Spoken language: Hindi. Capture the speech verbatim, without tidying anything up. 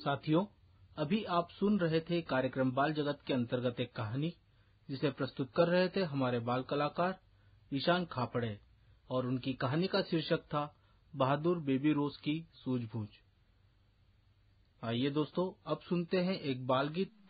साथियों, अभी आप सुन रहे थे कार्यक्रम बाल जगत के अंतर्गत एक कहानी जिसे प्रस्तुत कर रहे थे हमारे बाल कलाकार ईशान खापड़े और उनकी कहानी का शीर्षक था बहादुर बेबी रोज की सूझबूझ। आइए दोस्तों, अब सुनते हैं एक बाल गीत